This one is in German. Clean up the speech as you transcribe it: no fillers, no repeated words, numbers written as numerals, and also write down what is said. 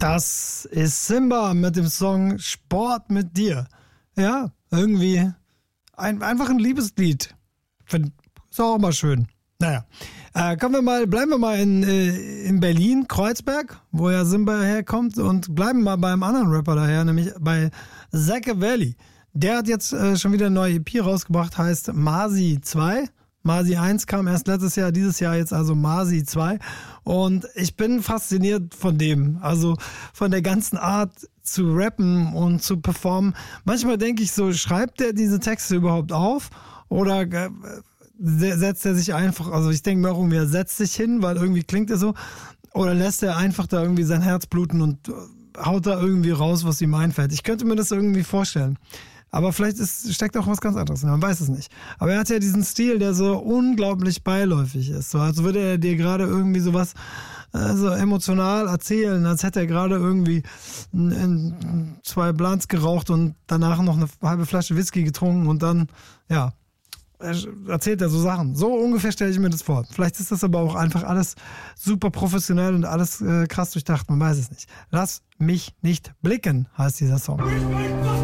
Das ist Simba mit dem Song Sport mit dir. Ja, irgendwie einfach ein Liebeslied. Ist auch mal schön. Naja, bleiben wir mal in Berlin, Kreuzberg, wo ja Simba herkommt, und bleiben mal beim anderen Rapper daher, nämlich bei Zackaveli. Der hat jetzt schon wieder eine neue EP rausgebracht, heißt Masi 2. Masi 1 kam erst letztes Jahr, dieses Jahr jetzt also Masi 2. Und ich bin fasziniert von dem, also von der ganzen Art zu rappen und zu performen. Manchmal denke ich so, schreibt er diese Texte überhaupt auf oder setzt er sich einfach, also ich denke mir auch irgendwie, er setzt sich hin, weil irgendwie klingt er so, oder lässt er einfach da irgendwie sein Herz bluten und haut da irgendwie raus, was ihm einfällt. Ich könnte mir das irgendwie vorstellen. Aber vielleicht steckt auch was ganz anderes, man weiß es nicht. Aber er hat ja diesen Stil, der so unglaublich beiläufig ist. So, als würde er dir gerade irgendwie sowas so emotional erzählen, als hätte er gerade irgendwie 2 Blunts geraucht und danach noch eine halbe Flasche Whisky getrunken und dann, ja, erzählt er so Sachen. So ungefähr stelle ich mir das vor. Vielleicht ist das aber auch einfach alles super professionell und alles krass durchdacht, man weiß es nicht. Lass mich nicht blicken, heißt dieser Song.